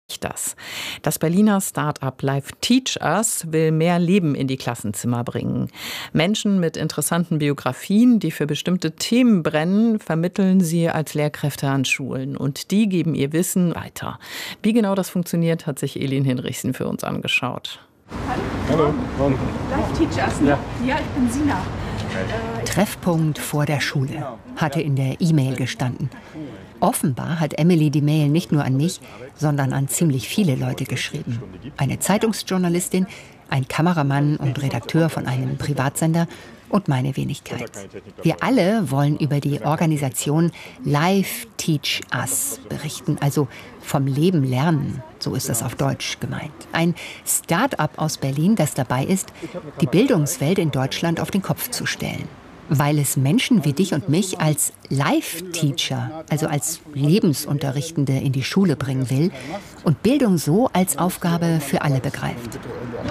Das. Das Berliner Start-up Live Teach Us will mehr Leben in die Klassenzimmer bringen. Menschen mit interessanten Biografien, die für bestimmte Themen brennen, vermitteln sie als Lehrkräfte an Schulen. Und die geben ihr Wissen weiter. Wie genau das funktioniert, hat sich Elin Hinrichsen für uns angeschaut. Hallo. Live Teach Us, ne? Ja, ich bin Sina. Treffpunkt vor der Schule, hatte in der E-Mail gestanden. Offenbar hat Emily die Mail nicht nur an mich, sondern an ziemlich viele Leute geschrieben. Eine Zeitungsjournalistin, ein Kameramann und Redakteur von einem Privatsender und meine Wenigkeit. Wir alle wollen über die Organisation Live Teach Us berichten, also vom Leben lernen, so ist das auf Deutsch gemeint. Ein Start-up aus Berlin, das dabei ist, die Bildungswelt in Deutschland auf den Kopf zu stellen. Weil es Menschen wie dich und mich als Live-Teacher, also als Lebensunterrichtende in die Schule bringen will und Bildung so als Aufgabe für alle begreift.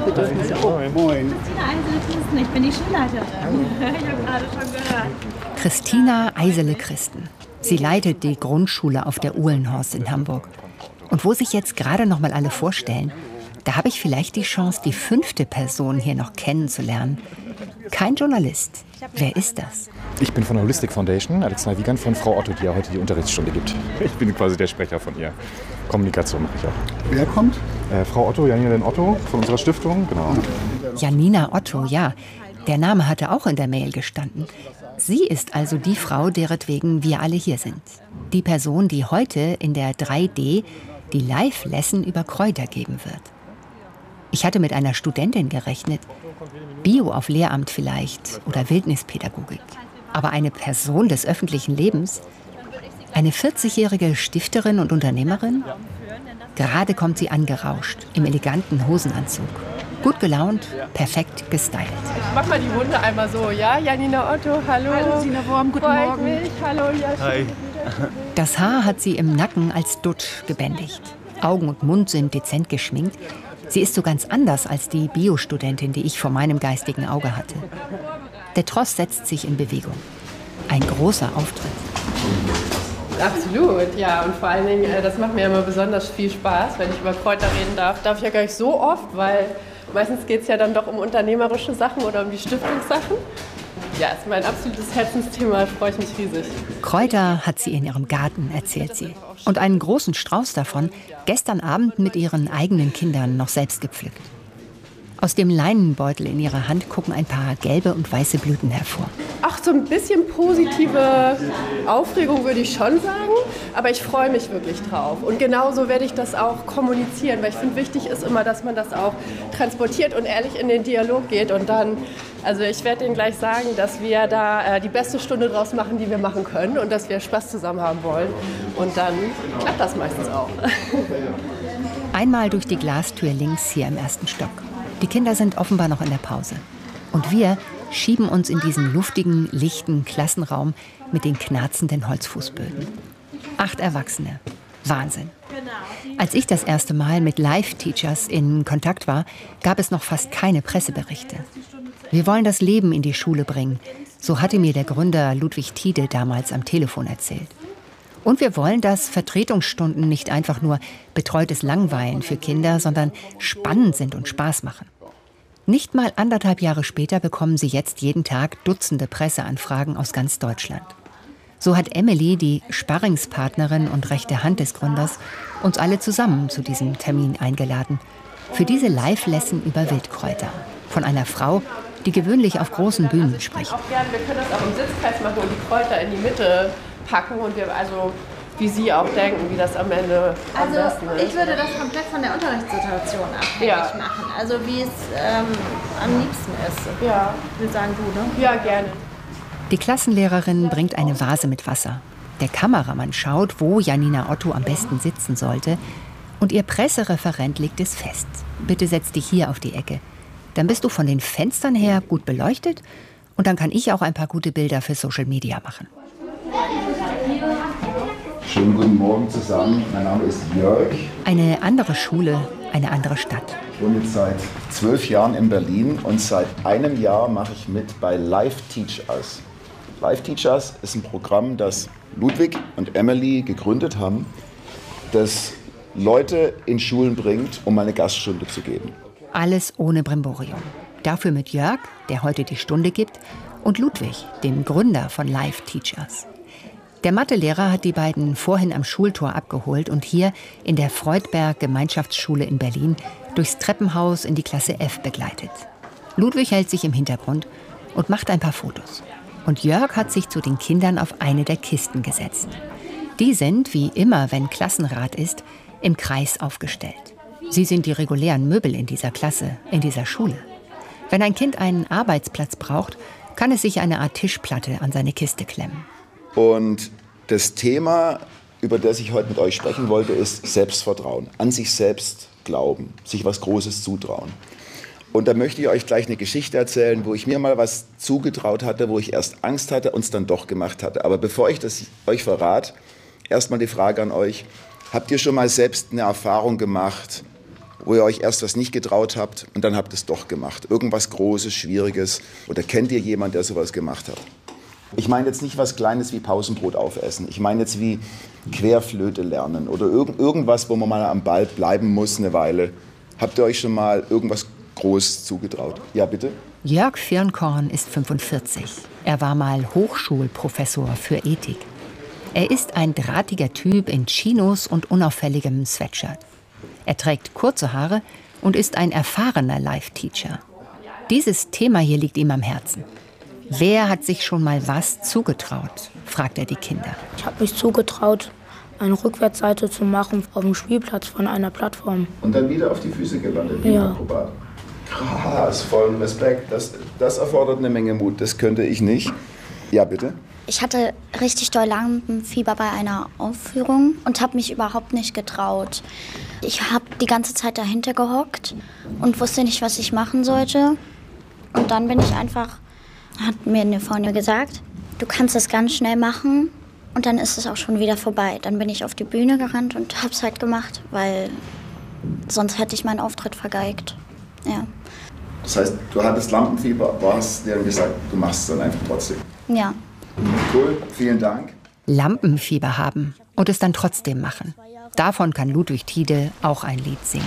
Moin. Ich bin die Schulleiterin. Ich habe gerade schon gehört. Christina Eisele-Christen. Sie leitet die Grundschule auf der Uhlenhorst in Hamburg. Und wo sich jetzt gerade noch mal alle vorstellen, da habe ich vielleicht die Chance, die 5. Person hier noch kennenzulernen. Kein Journalist. Wer ist das? Ich bin von der Holistic Foundation, Alexander Wiegand, von Frau Otto, die ja heute die Unterrichtsstunde gibt. Ich bin quasi der Sprecher von ihr. Kommunikation mache ich auch. Wer kommt? Frau Otto, Janina Otto von unserer Stiftung, genau. Janina Otto, ja. Der Name hatte auch in der Mail gestanden. Sie ist also die Frau, deretwegen wir alle hier sind. Die Person, die heute in der 3D die Live-Lesson über Kräuter geben wird. Ich hatte mit einer Studentin gerechnet. Bio auf Lehramt vielleicht oder Wildnispädagogik. Aber eine Person des öffentlichen Lebens? Eine 40-jährige Stifterin und Unternehmerin? Gerade kommt sie angerauscht, im eleganten Hosenanzug. Gut gelaunt, perfekt gestylt. Ich mach mal die Runde einmal so, ja? Janina Otto, hallo. Hallo Sina Worm, guten Morgen. Mich. Hallo, ja. Hi. Das Haar hat sie im Nacken als Dutt gebändigt. Augen und Mund sind dezent geschminkt. Sie ist so ganz anders als die Biostudentin, die ich vor meinem geistigen Auge hatte. Der Tross setzt sich in Bewegung. Ein großer Auftritt. Absolut, ja. Und vor allen Dingen, das macht mir immer besonders viel Spaß, wenn ich über Kräuter reden darf. Darf ich ja gar nicht so oft, weil meistens geht es ja dann doch um unternehmerische Sachen oder um die Stiftungssachen. Ja, ist mein absolutes Herzensthema, da freue ich mich riesig. Kräuter hat sie in ihrem Garten, erzählt sie. Und einen großen Strauß davon gestern Abend mit ihren eigenen Kindern noch selbst gepflückt. Aus dem Leinenbeutel in ihrer Hand gucken ein paar gelbe und weiße Blüten hervor. Ach, so ein bisschen positive Aufregung würde ich schon sagen, aber ich freue mich wirklich drauf. Und genauso werde ich das auch kommunizieren, weil ich finde, wichtig ist immer, dass man das auch transportiert und ehrlich in den Dialog geht. Und dann, also ich werde Ihnen gleich sagen, dass wir da die beste Stunde draus machen, die wir machen können und dass wir Spaß zusammen haben wollen. Und dann klappt das meistens auch. Einmal durch die Glastür links hier im 1. Stock. Die Kinder sind offenbar noch in der Pause. Und wir schieben uns in diesen luftigen, lichten Klassenraum mit den knarzenden Holzfußböden. 8 Erwachsene. Wahnsinn. Als ich das erste Mal mit Live-Teachers in Kontakt war, gab es noch fast keine Presseberichte. Wir wollen das Leben in die Schule bringen. So hatte mir der Gründer Ludwig Tiede damals am Telefon erzählt. Und wir wollen, dass Vertretungsstunden nicht einfach nur betreutes Langweilen für Kinder, sondern spannend sind und Spaß machen. Nicht mal 1,5 Jahre später bekommen sie jetzt jeden Tag Dutzende Presseanfragen aus ganz Deutschland. So hat Emily, die Sparringspartnerin und rechte Hand des Gründers, uns alle zusammen zu diesem Termin eingeladen. Für diese Live-Lesson über Wildkräuter. Von einer Frau, die gewöhnlich auf großen Bühnen spricht. Auch gerne, wir können das auch im Sitzkreis machen und die Kräuter in die Mitte packen und wir, also wie Sie auch denken, wie das am Ende am besten ist. Ich würde das komplett von der Unterrichtssituation abhängig machen. Also wie es am liebsten ist. Ja. Ich würde sagen, du, ne? Ja, gerne. Die Klassenlehrerin bringt eine Vase mit Wasser. Der Kameramann schaut, wo Janina Otto am besten sitzen sollte. Und ihr Pressereferent legt es fest. Bitte setz dich hier auf die Ecke. Dann bist du von den Fenstern her gut beleuchtet und dann kann ich auch ein paar gute Bilder für Social Media machen. Schönen guten Morgen zusammen. Mein Name ist Jörg. Eine andere Schule, eine andere Stadt. Ich wohne jetzt seit 12 Jahren in Berlin und seit einem Jahr mache ich mit bei Live Teach Us. Live Teach Us ist ein Programm, das Ludwig und Emily gegründet haben, das Leute in Schulen bringt, um mal eine Gaststunde zu geben. Alles ohne Brimborium. Dafür mit Jörg, der heute die Stunde gibt, und Ludwig, dem Gründer von Live Teachers. Der Mathelehrer hat die beiden vorhin am Schultor abgeholt und hier in der Freudberg-Gemeinschaftsschule in Berlin durchs Treppenhaus in die Klasse F begleitet. Ludwig hält sich im Hintergrund und macht ein paar Fotos. Und Jörg hat sich zu den Kindern auf eine der Kisten gesetzt. Die sind, wie immer, wenn Klassenrat ist, im Kreis aufgestellt. Sie sind die regulären Möbel in dieser Klasse, in dieser Schule. Wenn ein Kind einen Arbeitsplatz braucht, kann es sich eine Art Tischplatte an seine Kiste klemmen. Und das Thema, über das ich heute mit euch sprechen wollte, ist Selbstvertrauen. An sich selbst glauben, sich was Großes zutrauen. Und da möchte ich euch gleich eine Geschichte erzählen, wo ich mir mal was zugetraut hatte, wo ich erst Angst hatte und es dann doch gemacht hatte. Aber bevor ich das euch verrate, erstmal die Frage an euch. Habt ihr schon mal selbst eine Erfahrung gemacht, wo ihr euch erst was nicht getraut habt und dann habt ihr es doch gemacht? Irgendwas Großes, Schwieriges? Oder kennt ihr jemanden, der sowas gemacht hat? Ich meine jetzt nicht was Kleines wie Pausenbrot aufessen. Ich meine jetzt wie Querflöte lernen oder irgendwas, wo man mal am Ball bleiben muss eine Weile. Habt ihr euch schon mal irgendwas Großes zugetraut? Ja, bitte? Jörg Firnkorn ist 45. Er war mal Hochschulprofessor für Ethik. Er ist ein drahtiger Typ in Chinos und unauffälligem Sweatshirt. Er trägt kurze Haare und ist ein erfahrener Live-Teacher. Dieses Thema hier liegt ihm am Herzen. Wer hat sich schon mal was zugetraut, fragt er die Kinder. Ich habe mich zugetraut, eine Rückwärtsseite zu machen auf dem Spielplatz von einer Plattform. Und dann wieder auf die Füße gelandet, wie ein Akrobat. Krass, vollen Respekt. Das erfordert eine Menge Mut, das könnte ich nicht. Ja, bitte? Ich hatte richtig doll Lampenfieber bei einer Aufführung und habe mich überhaupt nicht getraut. Ich habe die ganze Zeit dahinter gehockt und wusste nicht, was ich machen sollte. Und dann bin ich einfach, hat mir eine Freundin gesagt, du kannst es ganz schnell machen und dann ist es auch schon wieder vorbei. Dann bin ich auf die Bühne gerannt und habe es halt gemacht, weil sonst hätte ich meinen Auftritt vergeigt. Ja. Das heißt, du hattest Lampenfieber, aber hast dir gesagt, du machst es dann einfach trotzdem. Ja. Cool, vielen Dank. Lampenfieber haben und es dann trotzdem machen. Davon kann Ludwig Tiede auch ein Lied singen.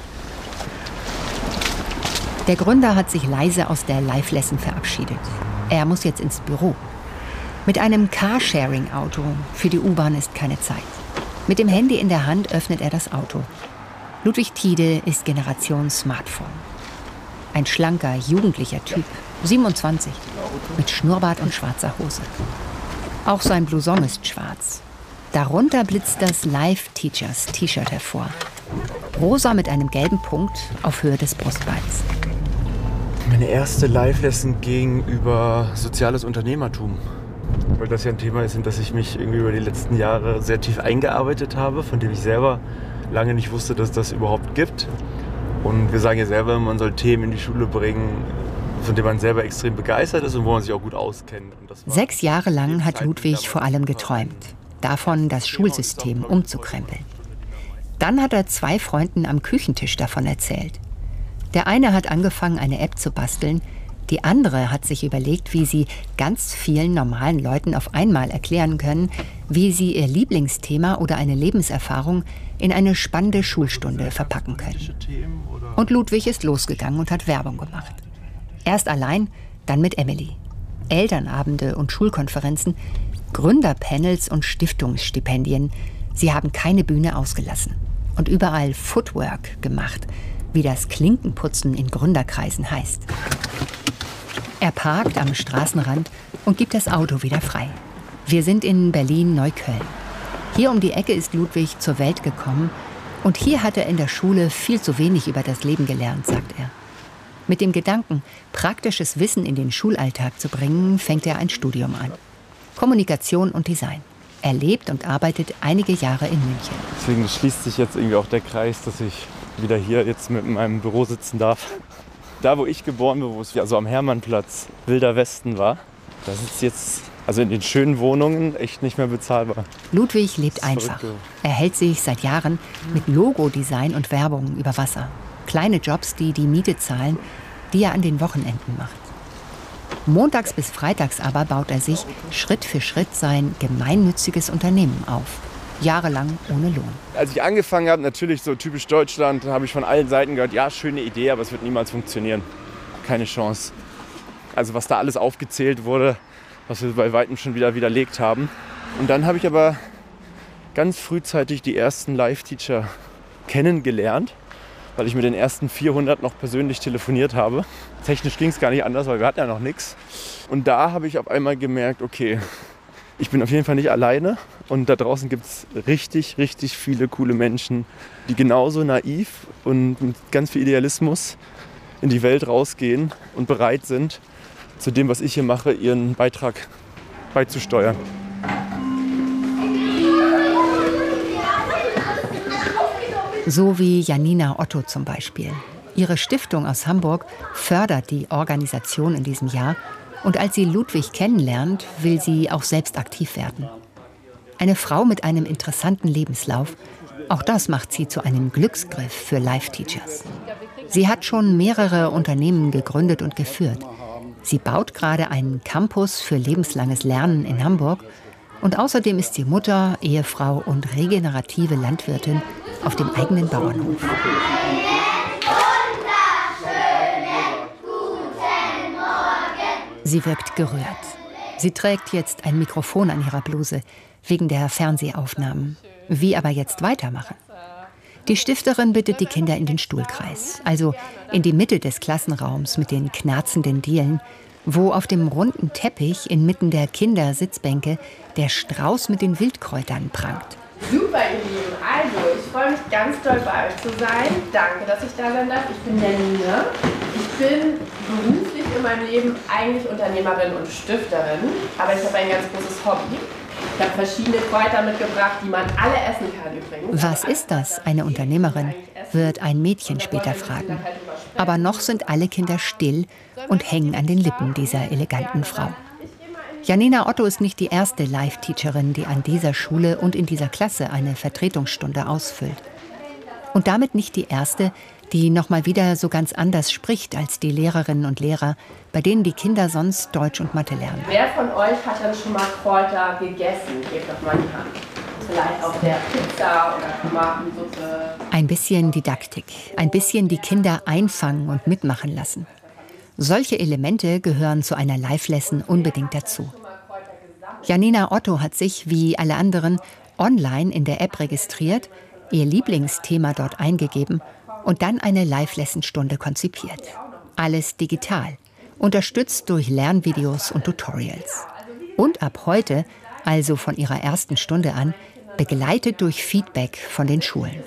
Der Gründer hat sich leise aus der Live-Lesson verabschiedet. Er muss jetzt ins Büro. Mit einem Carsharing-Auto. Für die U-Bahn ist keine Zeit. Mit dem Handy in der Hand öffnet er das Auto. Ludwig Tiede ist Generation Smartphone. Ein schlanker, jugendlicher Typ, 27, mit Schnurrbart und schwarzer Hose. Auch sein Blouson ist schwarz. Darunter blitzt das Live Teachers T-Shirt hervor. Rosa mit einem gelben Punkt auf Höhe des Brustbeins. Meine erste Live-Lesson ging über soziales Unternehmertum. Weil das ja ein Thema ist, in das ich mich irgendwie über die letzten Jahre sehr tief eingearbeitet habe, von dem ich selber lange nicht wusste, dass es das überhaupt gibt. Und wir sagen ja selber, man soll Themen in die Schule bringen, von denen man selber extrem begeistert ist und wo man sich auch gut auskennt. 6 Jahre lang hat Ludwig vor allem geträumt, davon das Schulsystem umzukrempeln. Dann hat er 2 Freunden am Küchentisch davon erzählt. Der eine hat angefangen, eine App zu basteln, die andere hat sich überlegt, wie sie ganz vielen normalen Leuten auf einmal erklären können, wie sie ihr Lieblingsthema oder eine Lebenserfahrung in eine spannende Schulstunde verpacken können. Und Ludwig ist losgegangen und hat Werbung gemacht. Erst allein, dann mit Emily. Elternabende und Schulkonferenzen, Gründerpanels und Stiftungsstipendien. Sie haben keine Bühne ausgelassen. Und überall Footwork gemacht, wie das Klinkenputzen in Gründerkreisen heißt. Er parkt am Straßenrand und gibt das Auto wieder frei. Wir sind in Berlin-Neukölln. Hier um die Ecke ist Ludwig zur Welt gekommen und hier hat er in der Schule viel zu wenig über das Leben gelernt, sagt er. Mit dem Gedanken, praktisches Wissen in den Schulalltag zu bringen, fängt er ein Studium an. Kommunikation und Design. Er lebt und arbeitet einige Jahre in München. Deswegen schließt sich jetzt irgendwie auch der Kreis, dass ich wieder hier jetzt mit meinem Büro sitzen darf. Da, wo ich geboren bin, wo es also am Hermannplatz Wilder Westen war, das ist jetzt also in den schönen Wohnungen echt nicht mehr bezahlbar. Ludwig lebt einfach. Er hält sich seit Jahren mit Logodesign und Werbung über Wasser. Kleine Jobs, die die Miete zahlen, die er an den Wochenenden macht. Montags bis freitags aber baut er sich Schritt für Schritt sein gemeinnütziges Unternehmen auf. Jahrelang ohne Lohn. Als ich angefangen habe, natürlich so typisch Deutschland, habe ich von allen Seiten gehört, ja, schöne Idee, aber es wird niemals funktionieren. Keine Chance. Also was da alles aufgezählt wurde, was wir bei Weitem schon wieder widerlegt haben. Und dann habe ich aber ganz frühzeitig die ersten Live-Teacher kennengelernt, weil ich mit den ersten 400 noch persönlich telefoniert habe. Technisch ging es gar nicht anders, weil wir hatten ja noch nichts. Und da habe ich auf einmal gemerkt, okay, ich bin auf jeden Fall nicht alleine und da draußen gibt es richtig, richtig viele coole Menschen, die genauso naiv und mit ganz viel Idealismus in die Welt rausgehen und bereit sind, zu dem, was ich hier mache, ihren Beitrag beizusteuern. So wie Janina Otto zum Beispiel. Ihre Stiftung aus Hamburg fördert die Organisation in diesem Jahr. Und als sie Ludwig kennenlernt, will sie auch selbst aktiv werden. Eine Frau mit einem interessanten Lebenslauf. Auch das macht sie zu einem Glücksgriff für Live-Teachers. Sie hat schon mehrere Unternehmen gegründet und geführt. Sie baut gerade einen Campus für lebenslanges Lernen in Hamburg. Und außerdem ist sie Mutter, Ehefrau und regenerative Landwirtin auf dem eigenen Bauernhof. Sie wirkt gerührt. Sie trägt jetzt ein Mikrofon an ihrer Bluse, wegen der Fernsehaufnahmen. Wie aber jetzt weitermachen? Die Stifterin bittet die Kinder in den Stuhlkreis, also in die Mitte des Klassenraums mit den knarzenden Dielen, wo auf dem runden Teppich inmitten der Kindersitzbänke der Strauß mit den Wildkräutern prangt. Super, ihr Lieben. Also, ich freue mich ganz doll bei euch zu sein. Danke, dass ich da sein darf. Ich bin Janina. Ich bin beruflich in meinem Leben eigentlich Unternehmerin und Stifterin, aber ich habe ein ganz großes Hobby. Ich habe verschiedene Kräuter mitgebracht, die man alle essen kann übrigens. Was ist das, eine Unternehmerin? Wird ein Mädchen später fragen. Aber noch sind alle Kinder still und hängen an den Lippen dieser eleganten Frau. Janina Otto ist nicht die erste Live-Teacherin, die an dieser Schule und in dieser Klasse eine Vertretungsstunde ausfüllt. Und damit nicht die erste, die noch mal wieder so ganz anders spricht als die Lehrerinnen und Lehrer, bei denen die Kinder sonst Deutsch und Mathe lernen. Wer von euch hat dann schon mal Kräuter gegessen? Gebt doch mal die Hand. Vielleicht auf der Pizza oder Tomatensuppe. Ein bisschen Didaktik, ein bisschen die Kinder einfangen und mitmachen lassen. Solche Elemente gehören zu einer Live-Lesson unbedingt dazu. Janina Otto hat sich, wie alle anderen, online in der App registriert, ihr Lieblingsthema dort eingegeben und dann eine Live-Lesson-Stunde konzipiert. Alles digital, unterstützt durch Lernvideos und Tutorials. Und ab heute, also von ihrer ersten Stunde an, begleitet durch Feedback von den Schulen.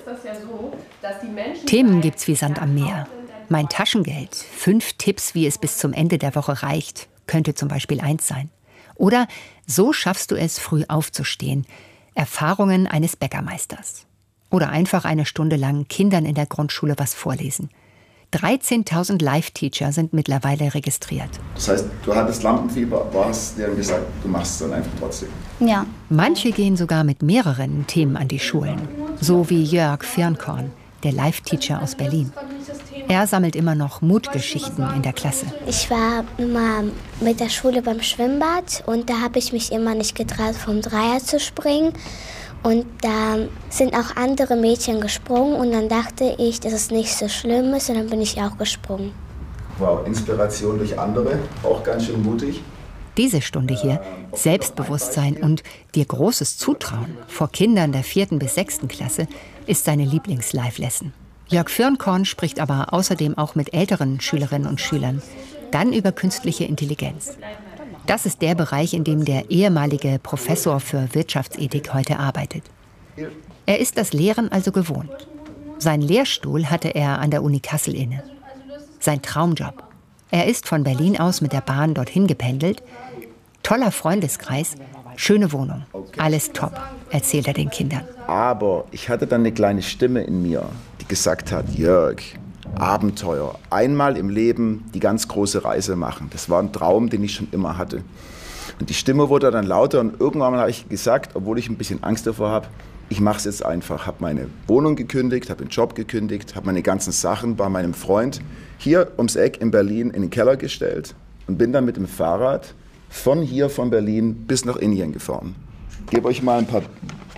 Themen gibt's wie Sand am Meer. Mein Taschengeld, 5 Tipps, wie es bis zum Ende der Woche reicht, könnte zum Beispiel 1 sein. Oder so schaffst du es, früh aufzustehen. Erfahrungen eines Bäckermeisters. Oder einfach eine Stunde lang Kindern in der Grundschule was vorlesen. 13.000 Live-Teacher sind mittlerweile registriert. Das heißt, du hattest Lampenfieber, hast dir gesagt, du machst es dann einfach trotzdem. Ja. Manche gehen sogar mit mehreren Themen an die Schulen. So wie Jörg Firnkorn, der Live-Teacher aus Berlin. Er sammelt immer noch Mutgeschichten in der Klasse. Ich war immer mit der Schule beim Schwimmbad und da habe ich mich immer nicht getraut, vom Dreier zu springen. Und da sind auch andere Mädchen gesprungen und dann dachte ich, dass es nicht so schlimm ist und dann bin ich auch gesprungen. Wow, Inspiration durch andere, auch ganz schön mutig. Diese Stunde hier, Selbstbewusstsein und dir großes Zutrauen vor Kindern der 4. bis 6. Klasse, ist seine Lieblings-Live-Lesson. Jörg Firnkorn spricht aber außerdem auch mit älteren Schülerinnen und Schülern, dann über künstliche Intelligenz. Das ist der Bereich, in dem der ehemalige Professor für Wirtschaftsethik heute arbeitet. Er ist das Lehren also gewohnt. Seinen Lehrstuhl hatte er an der Uni Kassel inne. Sein Traumjob. Er ist von Berlin aus mit der Bahn dorthin gependelt. Toller Freundeskreis, schöne Wohnung, alles top, erzählt er den Kindern. Aber ich hatte dann eine kleine Stimme in mir, die gesagt hat, Jörg, Abenteuer, einmal im Leben die ganz große Reise machen. Das war ein Traum, den ich schon immer hatte. Und die Stimme wurde dann lauter und irgendwann habe ich gesagt, obwohl ich ein bisschen Angst davor habe, ich mache es jetzt einfach. Habe meine Wohnung gekündigt, habe den Job gekündigt, habe meine ganzen Sachen bei meinem Freund hier ums Eck in Berlin in den Keller gestellt und bin dann mit dem Fahrrad von Berlin bis nach Indien gefahren. Ich gebe euch mal ein paar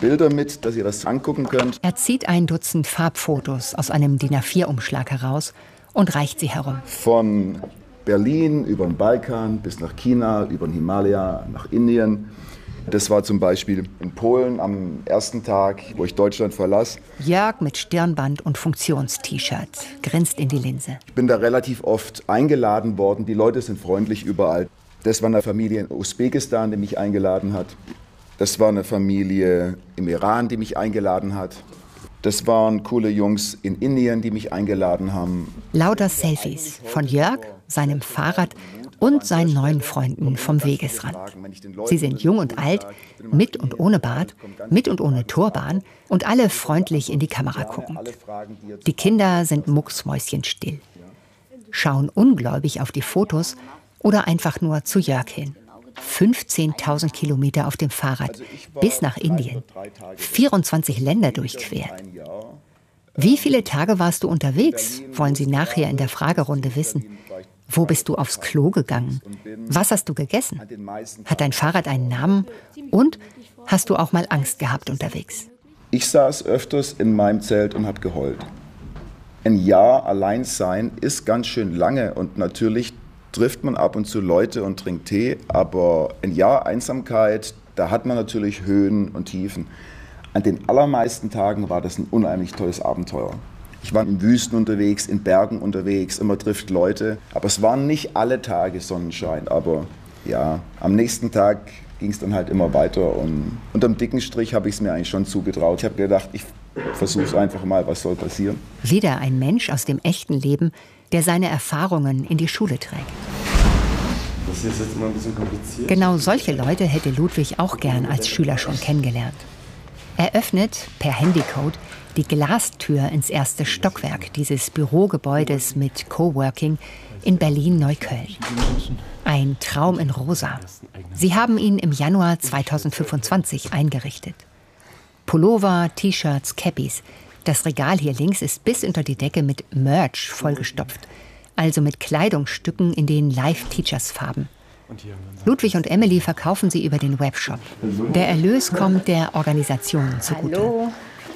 Bilder mit, dass ihr das angucken könnt. Er zieht ein Dutzend Farbfotos aus einem DIN A4-Umschlag heraus und reicht sie herum. Von Berlin über den Balkan bis nach China, über den Himalaya, nach Indien. Das war zum Beispiel in Polen am ersten Tag, wo ich Deutschland verlasse. Jörg mit Stirnband und Funktions-T-Shirt grinst in die Linse. Ich bin da relativ oft eingeladen worden. Die Leute sind freundlich überall. Das war eine Familie in Usbekistan, die mich eingeladen hat. Das war eine Familie im Iran, die mich eingeladen hat. Das waren coole Jungs in Indien, die mich eingeladen haben. Lauter Selfies von Jörg, seinem Fahrrad und seinen neuen Freunden vom Wegesrand. Sie sind jung und alt, mit und ohne Bart, mit und ohne Turban und alle freundlich in die Kamera guckend. Die Kinder sind mucksmäuschenstill, schauen ungläubig auf die Fotos oder einfach nur zu Jörg hin. 15.000 Kilometer auf dem Fahrrad bis nach Indien, 24 Länder durchquert. Wie viele Tage warst du unterwegs, wollen Sie nachher in der Fragerunde wissen. Wo bist du aufs Klo gegangen? Was hast du gegessen? Hat dein Fahrrad einen Namen? Und hast du auch mal Angst gehabt unterwegs? Ich saß öfters in meinem Zelt und habe geheult. Ein Jahr allein sein ist ganz schön lange und natürlich trifft man ab und zu Leute und trinkt Tee, aber ein Jahr Einsamkeit, da hat man natürlich Höhen und Tiefen. An den allermeisten Tagen war das ein unheimlich tolles Abenteuer. Ich war in Wüsten unterwegs, in Bergen unterwegs, immer trifft Leute. Aber es waren nicht alle Tage Sonnenschein. Aber ja, am nächsten Tag ging es dann halt immer weiter. Und unterm dicken Strich habe ich es mir eigentlich schon zugetraut. Ich habe gedacht, ich versuche es einfach mal, was soll passieren. Wieder ein Mensch aus dem echten Leben, der seine Erfahrungen in die Schule trägt. Das ist jetzt immer ein bisschen kompliziert. Genau solche Leute hätte Ludwig auch gern als Schüler schon kennengelernt. Er öffnet per Handycode die Glastür ins erste Stockwerk dieses Bürogebäudes mit Coworking in Berlin-Neukölln. Ein Traum in Rosa. Sie haben ihn im Januar 2025 eingerichtet. Pullover, T-Shirts, Cappies. Das Regal hier links ist bis unter die Decke mit Merch vollgestopft. Also mit Kleidungsstücken in den Live-Teachers-Farben. Ludwig und Emily verkaufen sie über den Webshop. Der Erlös kommt der Organisation zugute. Hallo.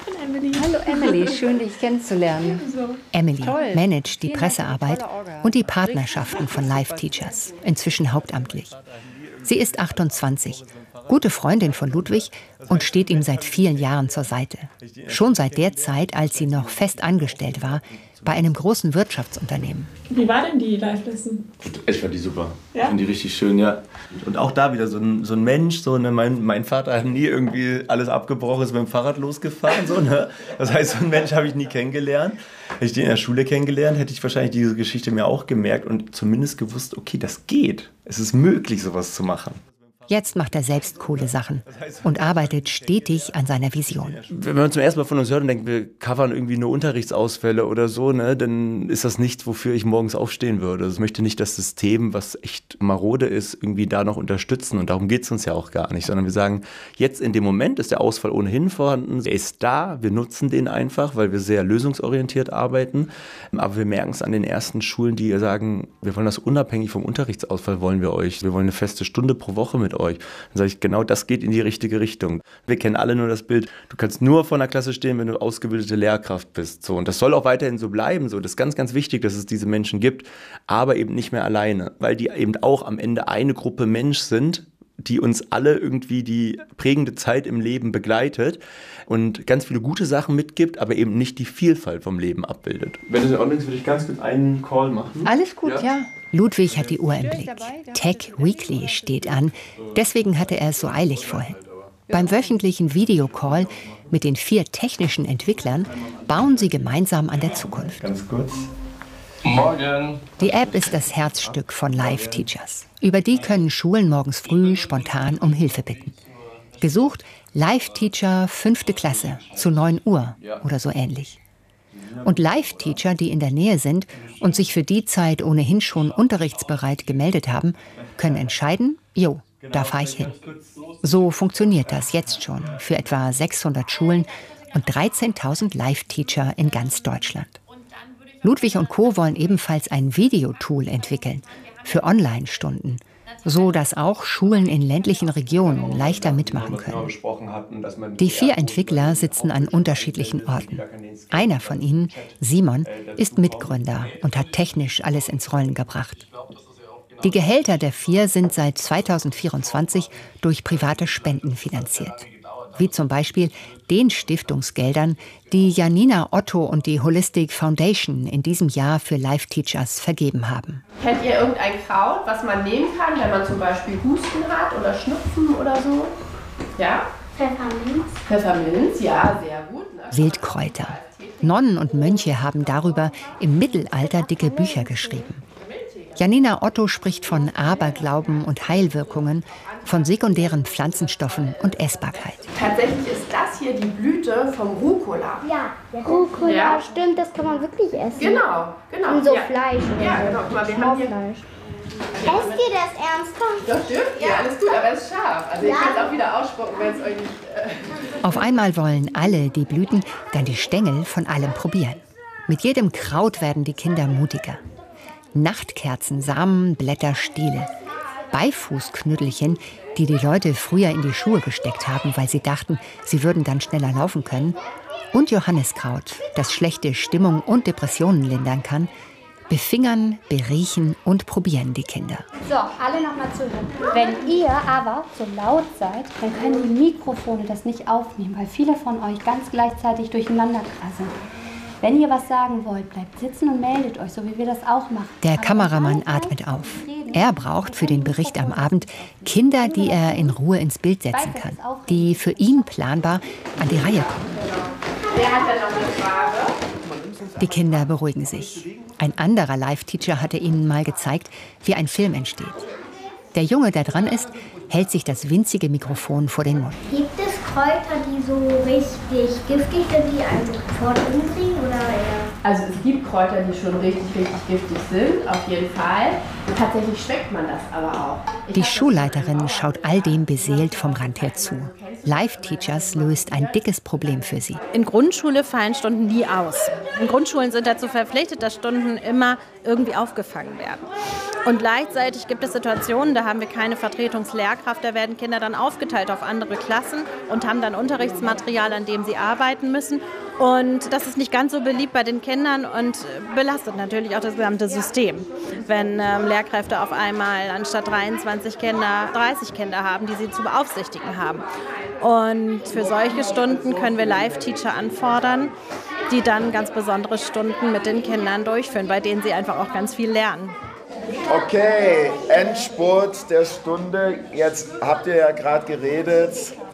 Hallo Emily, schön dich kennenzulernen. Emily managt die Pressearbeit und die Partnerschaften von Live-Teachers, inzwischen hauptamtlich. Sie ist 28, gute Freundin von Ludwig und steht ihm seit vielen Jahren zur Seite. Schon seit der Zeit, als sie noch fest angestellt war, bei einem großen Wirtschaftsunternehmen. Wie war denn die Live-Lesson? Ich fand die super. Ja? Ich fand die richtig schön, ja. Und auch da wieder so ein Mensch, so, ne, mein Vater hat nie irgendwie alles abgebrochen, ist mit dem Fahrrad losgefahren. So, ne? Das heißt, so einen Mensch habe ich nie kennengelernt. Hätte ich den in der Schule kennengelernt, hätte ich wahrscheinlich diese Geschichte mir auch gemerkt und zumindest gewusst, okay, das geht. Es ist möglich, sowas zu machen. Jetzt macht er selbst coole Sachen und arbeitet stetig an seiner Vision. Wenn man zum ersten Mal von uns hört und denkt, wir covern irgendwie nur Unterrichtsausfälle oder so, ne, dann ist das nichts, wofür ich morgens aufstehen würde. Also ich möchte nicht das System, was echt marode ist, irgendwie da noch unterstützen. Und darum geht es uns ja auch gar nicht, sondern wir sagen, jetzt in dem Moment ist der Ausfall ohnehin vorhanden. Er ist da, wir nutzen den einfach, weil wir sehr lösungsorientiert arbeiten. Aber wir merken es an den ersten Schulen, die sagen, wir wollen das unabhängig vom Unterrichtsausfall, wollen wir euch. Wir wollen eine feste Stunde pro Woche mit euch. Dann sage ich, genau das geht in die richtige Richtung. Wir kennen alle nur das Bild, du kannst nur vor einer Klasse stehen, wenn du ausgebildete Lehrkraft bist. So, und das soll auch weiterhin so bleiben. So. Das ist ganz, ganz wichtig, dass es diese Menschen gibt, aber eben nicht mehr alleine, weil die eben auch am Ende eine Gruppe Mensch sind, die uns alle irgendwie die prägende Zeit im Leben begleitet und ganz viele gute Sachen mitgibt, aber eben nicht die Vielfalt vom Leben abbildet. Wenn du in Ordnung ist, würde ich ganz kurz einen Call machen. Alles gut, ja. Ludwig hat die Uhr im Blick. Tech Weekly steht an, deswegen hatte er es so eilig vorhin. Beim wöchentlichen Videocall mit den 4 technischen Entwicklern bauen sie gemeinsam an der Zukunft. Ganz kurz. Morgen. Die App ist das Herzstück von Live-Teachers. Über die können Schulen morgens früh spontan um Hilfe bitten. Gesucht Live-Teacher 5. Klasse zu 9 Uhr oder so ähnlich. Und Live-Teacher, die in der Nähe sind und sich für die Zeit ohnehin schon unterrichtsbereit gemeldet haben, können entscheiden, jo, da fahre ich hin. So funktioniert das jetzt schon für etwa 600 Schulen und 13.000 Live-Teacher in ganz Deutschland. Ludwig und Co. wollen ebenfalls ein Videotool entwickeln für Online-Stunden, so dass auch Schulen in ländlichen Regionen leichter mitmachen können. Die 4 Entwickler sitzen an unterschiedlichen Orten. Einer von ihnen, Simon, ist Mitgründer und hat technisch alles ins Rollen gebracht. Die Gehälter der 4 sind seit 2024 durch private Spenden finanziert. Wie zum Beispiel den Stiftungsgeldern, die Janina Otto und die Holistic Foundation in diesem Jahr für Life Teachers vergeben haben. Kennt ihr irgendein Kraut, was man nehmen kann, wenn man zum Beispiel Husten hat oder Schnupfen oder so? Ja? Pfefferminz. Pfefferminz, ja, sehr gut. Wildkräuter. Nonnen und Mönche haben darüber im Mittelalter dicke Bücher geschrieben. Janina Otto spricht von Aberglauben und Heilwirkungen, von sekundären Pflanzenstoffen und Essbarkeit. Tatsächlich ist das hier die Blüte vom Rucola. Ja, Rucola, ja. Stimmt, das kann man wirklich essen. Genau. Und so Fleisch oder ja, so. Genau. Guck mal, wir haben hier Esst ihr das ernsthaft? Doch, dürft ihr, alles gut, aber es ist scharf. Also ihr könnt es auch wieder ausspucken, wenn es euch nicht... Auf einmal wollen alle die Blüten, dann die Stängel von allem probieren. Mit jedem Kraut werden die Kinder mutiger. Nachtkerzen, Samen, Blätter, Stiele. Beifußknüttelchen, die die Leute früher in die Schuhe gesteckt haben, weil sie dachten, sie würden dann schneller laufen können. Und Johanniskraut, das schlechte Stimmung und Depressionen lindern kann, befingern, beriechen und probieren die Kinder. So, alle nochmal zuhören. Wenn ihr aber so laut seid, dann können die Mikrofone das nicht aufnehmen, weil viele von euch ganz gleichzeitig durcheinander kraseln. Wenn ihr was sagen wollt, bleibt sitzen und meldet euch, so wie wir das auch machen. Der Kameramann atmet auf. Er braucht für den Bericht am Abend Kinder, die er in Ruhe ins Bild setzen kann, die für ihn planbar an die Reihe kommen. Wer hat denn noch eine Frage? Die Kinder beruhigen sich. Ein anderer Live-Teacher hatte ihnen mal gezeigt, wie ein Film entsteht. Der Junge, der dran ist, hält sich das winzige Mikrofon vor den Mund. Gibt es Kräuter, die so richtig giftig sind, die einen sofort umbringen oder eher? Also es gibt Kräuter, die schon richtig giftig sind, auf jeden Fall. Tatsächlich schmeckt man das aber auch. Die Schulleiterin schaut all dem beseelt vom Rand her zu. Live Teachers löst ein dickes Problem für sie. In Grundschule fallen Stunden nie aus. In Grundschulen sind dazu verpflichtet, dass Stunden immer irgendwie aufgefangen werden. Und gleichzeitig gibt es Situationen, da haben wir keine Vertretungslehrkraft, da werden Kinder dann aufgeteilt auf andere Klassen und haben dann Unterrichtsmaterial, an dem sie arbeiten müssen. Und das ist nicht ganz so beliebt bei den Kindern und belastet natürlich auch das gesamte System. Wenn Lehrkräfte auf einmal anstatt 23 Kinder 30 Kinder haben, die sie zu beaufsichtigen haben. Und für solche Stunden können wir Live-Teacher anfordern, die dann ganz besondere Stunden mit den Kindern durchführen, bei denen sie einfach auch ganz viel lernen. Okay, Endspurt der Stunde. Jetzt habt ihr ja gerade geredet.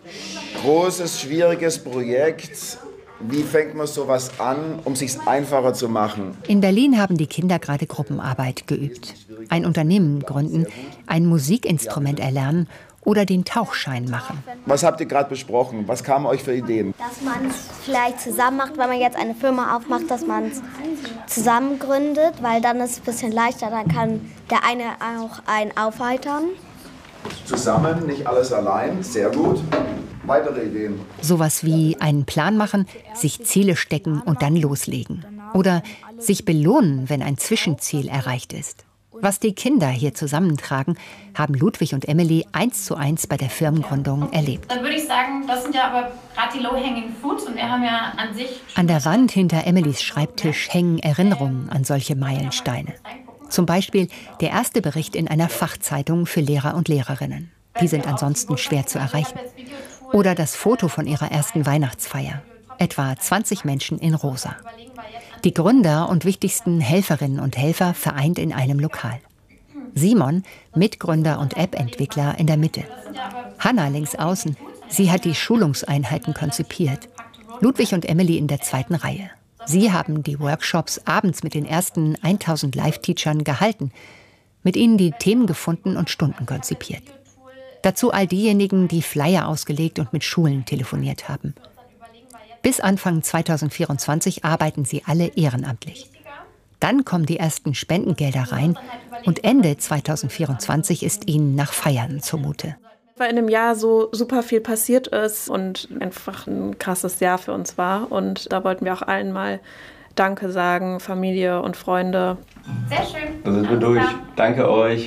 Großes, schwieriges Projekt. Wie fängt man sowas an, um es sich einfacher zu machen? In Berlin haben die Kinder gerade Gruppenarbeit geübt. Ein Unternehmen gründen, ein Musikinstrument erlernen oder den Tauchschein machen. Was habt ihr gerade besprochen? Was kamen euch für Ideen? Dass man es vielleicht zusammen macht, wenn man jetzt eine Firma aufmacht, dass man es zusammen gründet, weil dann ist es ein bisschen leichter, dann kann der eine auch einen aufheitern. Zusammen, nicht alles allein, sehr gut. Weitere Ideen? Sowas wie einen Plan machen, sich Ziele stecken und dann loslegen. Oder sich belohnen, wenn ein Zwischenziel erreicht ist. Was die Kinder hier zusammentragen, haben Ludwig und Emily 1:1 bei der Firmengründung erlebt. Dann würde ich sagen, das sind ja aber gerade die low-hanging fruits und wir haben ja an sich... An der Wand hinter Emilys Schreibtisch hängen Erinnerungen an solche Meilensteine. Zum Beispiel der erste Bericht in einer Fachzeitung für Lehrer und Lehrerinnen. Die sind ansonsten schwer zu erreichen. Oder das Foto von ihrer ersten Weihnachtsfeier. Etwa 20 Menschen in rosa. Die Gründer und wichtigsten Helferinnen und Helfer vereint in einem Lokal. Simon, Mitgründer und App-Entwickler, in der Mitte. Hanna links außen, sie hat die Schulungseinheiten konzipiert. Ludwig und Emily in der zweiten Reihe. Sie haben die Workshops abends mit den ersten 1000 Live-Teachern gehalten, mit ihnen die Themen gefunden und Stunden konzipiert. Dazu all diejenigen, die Flyer ausgelegt und mit Schulen telefoniert haben. Bis Anfang 2024 arbeiten sie alle ehrenamtlich. Dann kommen die ersten Spendengelder rein und Ende 2024 ist ihnen nach Feiern zumute. Weil in dem Jahr so super viel passiert ist und einfach ein krasses Jahr für uns war. Und da wollten wir auch allen mal Danke sagen, Familie und Freunde. Sehr schön. Da sind wir durch. Danke euch.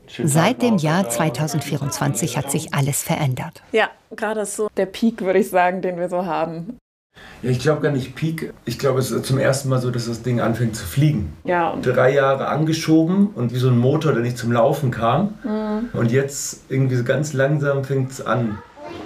Seit dem Jahr 2024 hat sich alles verändert. Ja, gerade ist so der Peak, würde ich sagen, den wir so haben. Ja, ich glaube gar nicht Peak. Ich glaube, es ist zum ersten Mal so, dass das Ding anfängt zu fliegen. Ja. Und 3 Jahre angeschoben und wie so ein Motor, der nicht zum Laufen kam. Und jetzt irgendwie so ganz langsam fängt es an.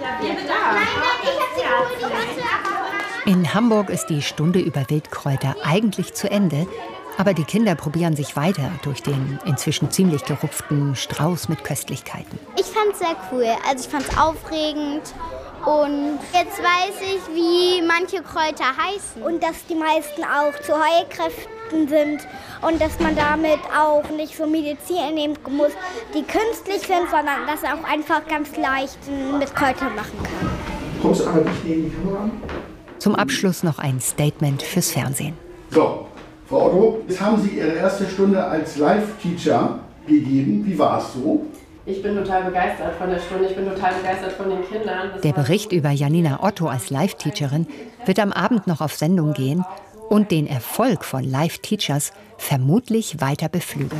In Hamburg ist die Stunde über Wildkräuter eigentlich zu Ende. Aber die Kinder probieren sich weiter durch den inzwischen ziemlich gerupften Strauß mit Köstlichkeiten. Ich fand's sehr cool. Also ich fand's aufregend. Und jetzt weiß ich, wie manche Kräuter heißen. Und dass die meisten auch zu Heilkräften sind. Und dass man damit auch nicht so Medizin nehmen muss, die künstlich sind, sondern dass er auch einfach ganz leicht mit Kräutern machen kann. Kommst du aber nicht neben die Kamera an? Zum Abschluss noch ein Statement fürs Fernsehen. So, Frau Otto, jetzt haben Sie Ihre erste Stunde als Live-Teacher gegeben. Wie war es so? Ich bin total begeistert von der Stunde, ich bin total begeistert von den Kindern. Der Bericht über Janina Otto als Live-Teacherin wird am Abend noch auf Sendung gehen und den Erfolg von Live-Teachers vermutlich weiter beflügeln.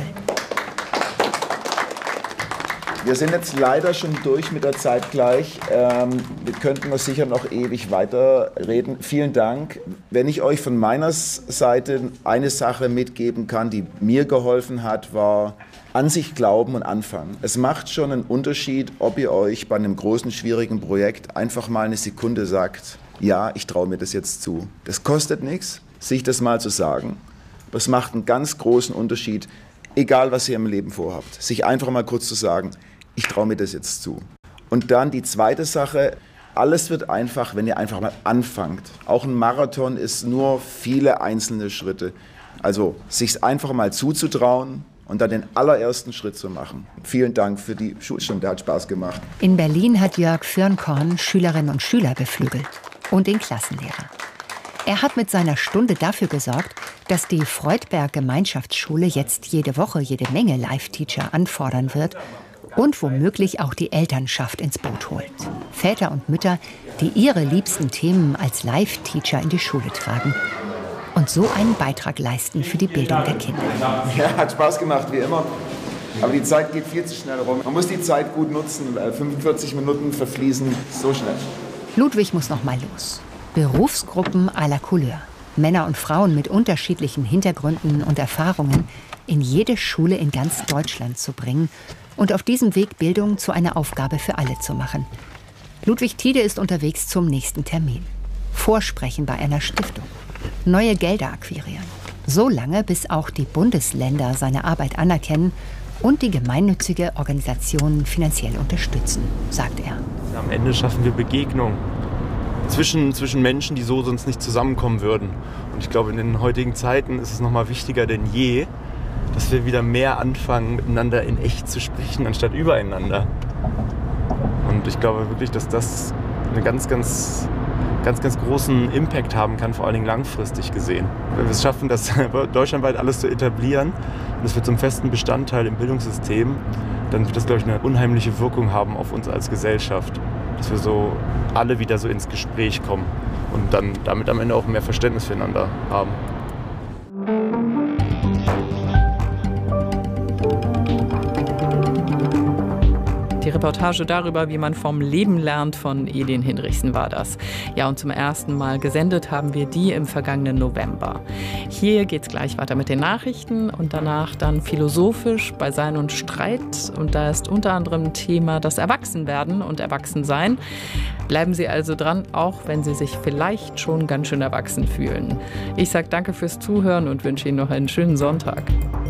Wir sind jetzt leider schon durch mit der Zeit gleich. Wir könnten noch sicher noch ewig weiterreden. Vielen Dank. Wenn ich euch von meiner Seite eine Sache mitgeben kann, die mir geholfen hat, war an sich glauben und anfangen. Es macht schon einen Unterschied, ob ihr euch bei einem großen, schwierigen Projekt einfach mal eine Sekunde sagt, ja, ich traue mir das jetzt zu. Das kostet nichts, sich das mal zu sagen. Aber es macht einen ganz großen Unterschied, egal was ihr im Leben vorhabt, sich einfach mal kurz zu sagen, ich traue mir das jetzt zu. Und dann die zweite Sache, alles wird einfach, wenn ihr einfach mal anfangt. Auch ein Marathon ist nur viele einzelne Schritte. Also sich einfach mal zuzutrauen und dann den allerersten Schritt zu machen. Vielen Dank für die Schulstunde, hat Spaß gemacht. In Berlin hat Jörg Fürnkorn Schülerinnen und Schüler beflügelt und den Klassenlehrer. Er hat mit seiner Stunde dafür gesorgt, dass die Freudberg-Gemeinschaftsschule jetzt jede Woche jede Menge Live-Teacher anfordern wird und womöglich auch die Elternschaft ins Boot holt. Väter und Mütter, die ihre liebsten Themen als Live-Teacher in die Schule tragen und so einen Beitrag leisten für die Bildung der Kinder. Ja, hat Spaß gemacht, wie immer. Aber die Zeit geht viel zu schnell rum. Man muss die Zeit gut nutzen. 45 Minuten verfließen so schnell. Ludwig muss noch mal los. Berufsgruppen à la Couleur. Männer und Frauen mit unterschiedlichen Hintergründen und Erfahrungen in jede Schule in ganz Deutschland zu bringen und auf diesem Weg Bildung zu einer Aufgabe für alle zu machen. Ludwig Tiede ist unterwegs zum nächsten Termin. Vorsprechen bei einer Stiftung. Neue Gelder akquirieren. So lange, bis auch die Bundesländer seine Arbeit anerkennen und die gemeinnützige Organisationen finanziell unterstützen, sagt er. Am Ende schaffen wir Begegnung zwischen Menschen, die so sonst nicht zusammenkommen würden. Und ich glaube, in den heutigen Zeiten ist es noch mal wichtiger denn je, dass wir wieder mehr anfangen, miteinander in echt zu sprechen, anstatt übereinander. Und ich glaube wirklich, dass das einen ganz großen Impact haben kann, vor allen Dingen langfristig gesehen. Wenn wir es schaffen, das deutschlandweit alles zu etablieren und es wird zum festen Bestandteil im Bildungssystem, dann wird das, glaube ich, eine unheimliche Wirkung haben auf uns als Gesellschaft. Dass wir so alle wieder so ins Gespräch kommen und dann damit am Ende auch mehr Verständnis füreinander haben. Die Reportage darüber, wie man vom Leben lernt, von Edin Hinrichsen war das. Ja, und zum ersten Mal gesendet haben wir die im vergangenen November. Hier geht's gleich weiter mit den Nachrichten und danach dann philosophisch bei Sein und Streit. Und da ist unter anderem Thema das Erwachsenwerden und Erwachsensein. Bleiben Sie also dran, auch wenn Sie sich vielleicht schon ganz schön erwachsen fühlen. Ich sage danke fürs Zuhören und wünsche Ihnen noch einen schönen Sonntag.